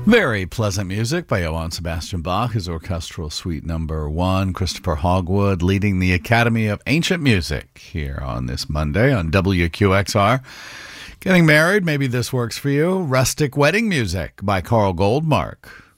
Very pleasant music by Johann Sebastian Bach, his orchestral suite number 1. Christopher Hogwood leading the Academy of Ancient Music here on this Monday on WQXR. Getting married, maybe this works for you. Rustic Wedding Music by Carl Goldmark.